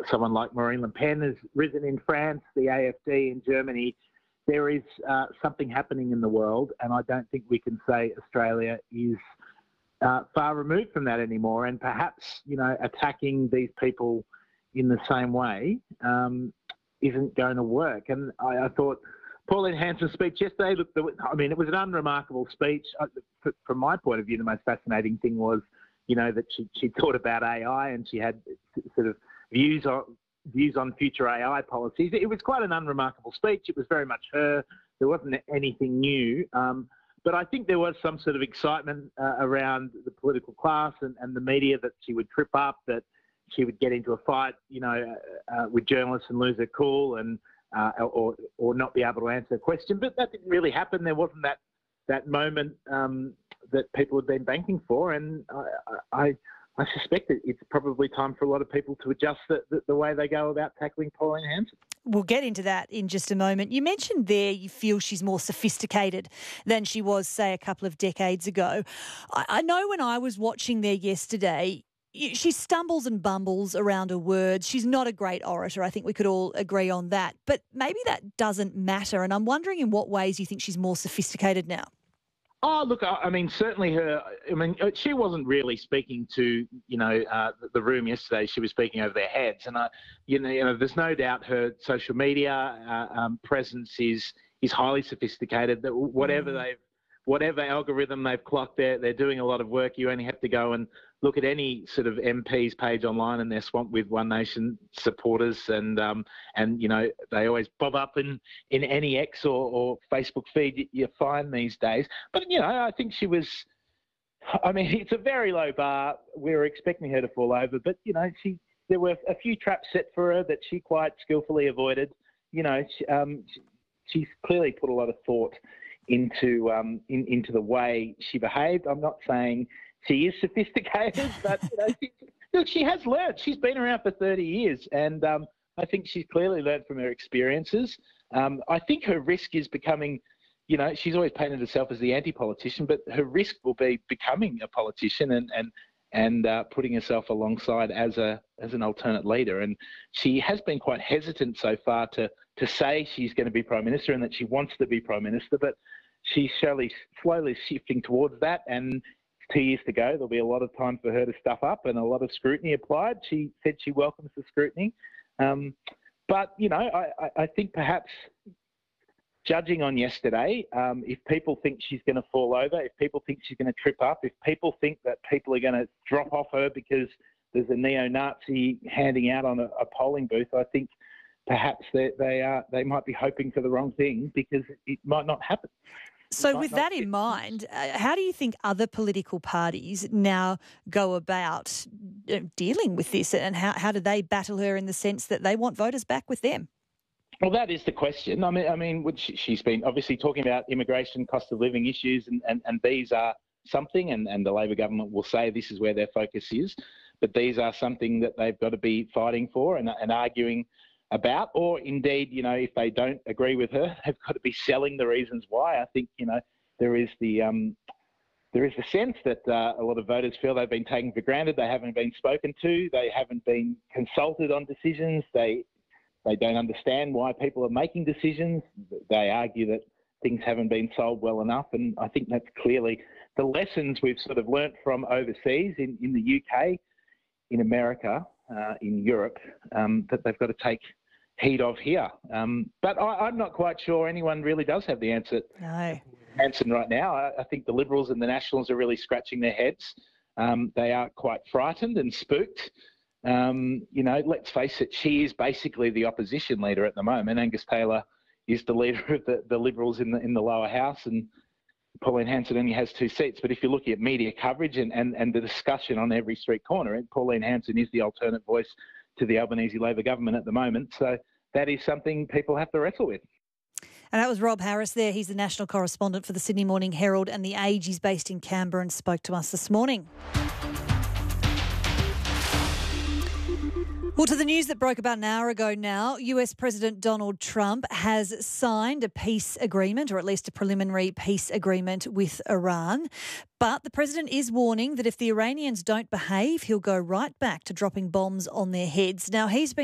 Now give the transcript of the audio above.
someone like Marine Le Pen has risen in France, the AfD in Germany. There is something happening in the world, and I don't think we can say Australia is far removed from that anymore. And perhaps, attacking these people in the same way isn't going to work. And I thought Pauline Hanson's speech yesterday, it was an unremarkable speech. From my point of view, the most fascinating thing was, that she thought about AI and she had sort of views on future AI policies. It was quite an unremarkable speech. It was very much her. There wasn't anything new. But I think there was some sort of excitement around the political class and the media that she would trip up, that she would get into a fight, with journalists and lose her cool and or not be able to answer a question. But that didn't really happen. There wasn't that moment that people had been banking for, and I suspect that it's probably time for a lot of people to adjust the way they go about tackling Pauline Hanson. We'll get into that in just a moment. You mentioned there you feel she's more sophisticated than she was, say, a couple of decades ago. I know when I was watching there yesterday, she stumbles and bumbles around her words. She's not a great orator. I think we could all agree on that. But maybe that doesn't matter. And I'm wondering in what ways you think she's more sophisticated now. Oh, look, certainly she wasn't really speaking to, the room yesterday. She was speaking over their heads. And, there's no doubt her social media presence is highly sophisticated. That whatever algorithm they've clocked, they're doing a lot of work. You only have to go and look at any sort of MP's page online and they're swamped with One Nation supporters and they always bob up in any X or Facebook feed you find these days. But, I think she was, it's a very low bar. We were expecting her to fall over, but, there were a few traps set for her that she quite skillfully avoided. She's clearly put a lot of thought into the way she behaved. I'm not saying she is sophisticated, but she has learned. She's been around for 30 years, and I think she's clearly learned from her experiences. I think her risk is becoming, she's always painted herself as the anti-politician, but her risk will be becoming a politician and putting herself alongside as an alternate leader. And she has been quite hesitant so far to say she's going to be Prime Minister and that she wants to be Prime Minister, but she's slowly shifting towards that. And 2 years to go, there'll be a lot of time for her to stuff up and a lot of scrutiny applied. She said she welcomes the scrutiny. But, I think perhaps judging on yesterday, if people think she's going to fall over, if people think she's going to trip up, if people think that people are going to drop off her because there's a neo-Nazi handing out on a polling booth, I think perhaps they might be hoping for the wrong thing because it might not happen. So with that in mind, how do you think other political parties now go about dealing with this, and how do they battle her in the sense that they want voters back with them? Well, that is the question. She's been obviously talking about immigration, cost of living issues, and these are something, and the Labor government will say this is where their focus is, but these are something that they've got to be fighting for and arguing about, or indeed, if they don't agree with her, they've got to be selling the reasons why. I think, there is the sense that a lot of voters feel they've been taken for granted. They haven't been spoken to. They haven't been consulted on decisions. They don't understand why people are making decisions. They argue that things haven't been sold well enough. And I think that's clearly the lessons we've sort of learnt from overseas in the UK, in America, in Europe, that they've got to take heed of here. But I'm not quite sure anyone really does have the answer. No. Hanson right now. I think the Liberals and the Nationals are really scratching their heads. They are quite frightened and spooked. Let's face it, she is basically the opposition leader at the moment. Angus Taylor is the leader of the Liberals in the lower house, and Pauline Hanson only has 2 seats. But if you're looking at media coverage and the discussion on every street corner, Pauline Hanson is the alternate voice to the Albanese Labor government at the moment. So that is something people have to wrestle with. And that was Rob Harris there. He's the national correspondent for the Sydney Morning Herald and The Age. He's based in Canberra and spoke to us this morning. Well, to the news that broke about an hour ago now, US President Donald Trump has signed a peace agreement, or at least a preliminary peace agreement with Iran. But the president is warning that if the Iranians don't behave, he'll go right back to dropping bombs on their heads. Now, he's been